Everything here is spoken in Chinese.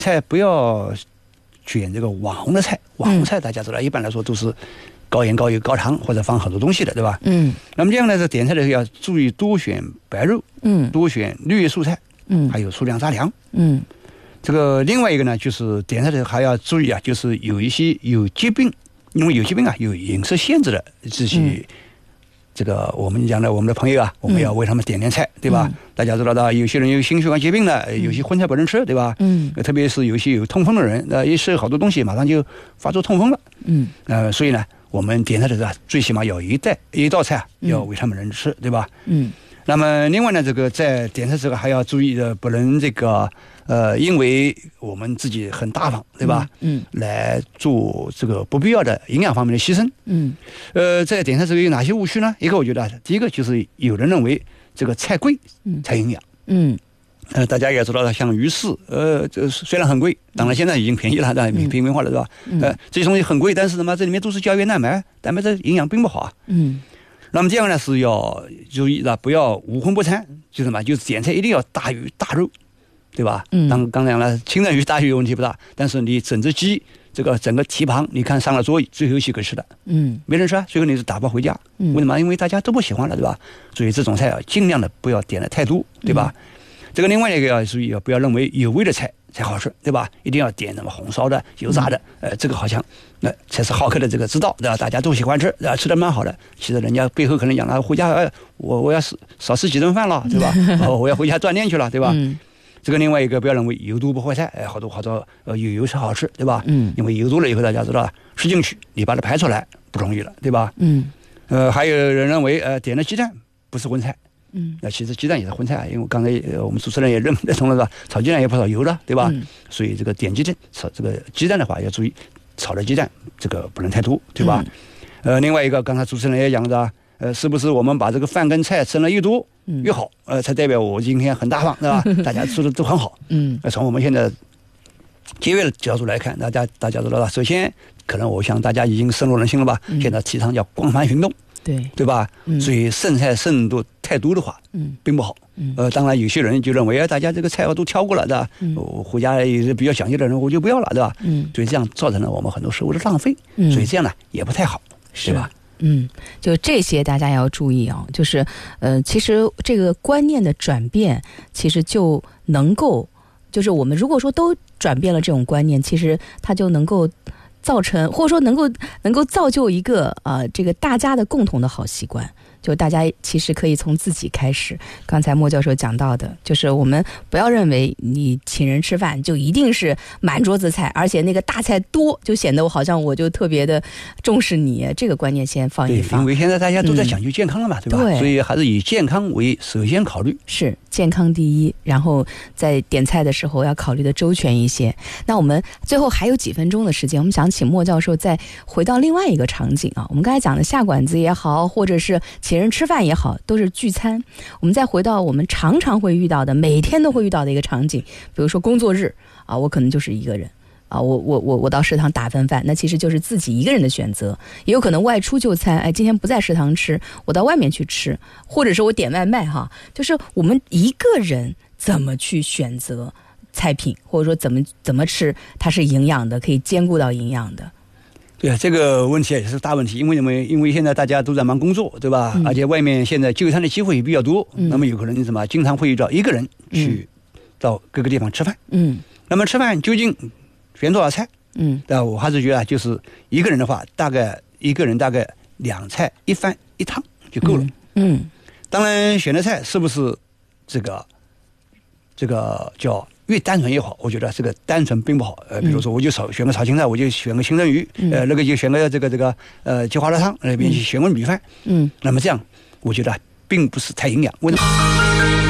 菜不要选这个网红的菜，网红菜大家知道，一般来说都是高盐、高油、高糖或者放很多东西的，对吧？那么这样呢，点菜的时候要注意多选白肉，多选绿叶蔬菜，还有粗粮杂粮，这个另外一个呢，就是点菜的时候还要注意啊，就是有一些有疾病，因为有疾病啊，有饮食限制的这些。这个我们讲的我们的朋友啊，我们要为他们点菜，对吧？大家知道的，有些人有心血管疾病的，有些荤菜不能吃，对吧？特别是有些有痛风的人，一吃好多东西马上就发作痛风了，所以呢，我们点菜的时候最起码要一道菜要为他们人吃，对吧？那么另外呢，这个在点菜时候还要注意的，不能这个因为我们自己很大方，对吧？来做这个不必要的营养方面的牺牲。在点菜时候有哪些误区呢？一个我觉得，第一个就是有人认为这个菜贵才营养。大家也知道，像鱼翅，这虽然很贵，当然现在已经便宜了，但平民化了，对吧？这些东西很贵，但是什么这里面都是胶原蛋白，蛋白质营养并不好啊。那么这样呢是要注意的，不要无荤不餐，就是什么，就是点菜一定要大鱼大肉，对吧？刚才讲了，清蒸鱼大鱼问题不大，但是你整只鸡，这个整个蹄膀，你看上了桌椅，最后谁给吃的？没人吃啊，最后你是打包回家。为什么？因为大家都不喜欢了，对吧？所以这种菜啊，尽量的不要点的太多，对吧？这个另外一个要注意，不要认为有味的菜才好吃，对吧？一定要点什么红烧的、油炸的，这个好像那才是好客的这个之道，对吧？大家都喜欢吃，吃的蛮好的。其实人家背后可能讲了，回家我要少吃几顿饭了，对吧？我要回家锻炼去了，对吧？这个另外一个不要认为油多不坏菜，好多有油才好吃，对吧？因为油多了以后，大家知道吃进去，你把它排出来不容易了，对吧？还有人认为点了鸡蛋不是荤菜。那其实鸡蛋也是荤菜啊，因为刚才我们主持人也认同了，是吧？炒鸡蛋也不少油的，对吧？所以这个点鸡蛋炒这个鸡蛋的话，要注意炒的鸡蛋这个不能太多，对吧？另外一个，刚才主持人也讲的，是不是我们把这个饭跟菜吃了越多越好，才代表我今天很大方，对吧？大家吃的都很好。从我们现在节约的角度来看，大家知道了，首先可能我想大家已经深入人心了吧？现在提倡叫广泛运动。对吧？所以剩菜剩多太多的话，并不好。当然有些人就认为大家这个菜我都挑过了，对吧？我回家也是比较讲究的人，我就不要了，对吧？所以这样造成了我们很多食物的浪费，所以这样呢也不太好，对吧？ 就这些大家要注意啊，就是其实这个观念的转变，其实就能够，就是我们如果说都转变了这种观念，其实它就能够造成，或者说能够造就一个这个大家的共同的好习惯。就大家其实可以从自己开始。刚才莫教授讲到的，就是我们不要认为你请人吃饭就一定是满桌子菜，而且那个大菜多就显得好像我就特别的重视你，这个观念先放一放。 因为现在大家都在讲究健康了嘛，对吧？所以还是以健康为首先考虑。 是健康第一，然后在点菜的时候要考虑的周全一些。那我们最后还有几分钟的时间，我们想请莫教授再回到另外一个场景啊。我们刚才讲的下馆子也好，或者是请人吃饭也好，都是聚餐。我们再回到我们常常会遇到的，每天都会遇到的一个场景，比如说工作日啊，我可能就是一个人啊，我到食堂打份饭，那其实就是自己一个人的选择。也有可能外出就餐，今天不在食堂吃，我到外面去吃，或者是我点外卖哈。就是我们一个人怎么去选择菜品，或者说怎么吃，它是营养的，可以兼顾到营养的。 对啊，这个问题也是大问题，因为现在大家都在忙工作，对吧？而且外面现在就餐的机会也比较多，那么有可能什么，经常会遇到一个人去到各个地方吃饭。那么吃饭究竟选多少菜？但我还是觉得就是一个人的话，一个人大概2菜1饭1汤就够了。当然选的菜是不是这个叫越单纯越好，我觉得这个单纯并不好。比如说我就选个炒青菜，我就选个清蒸鱼，那个就选个这个鸡花肉汤，那边去选个米饭。那么这样我觉得并不是太营养。为什么？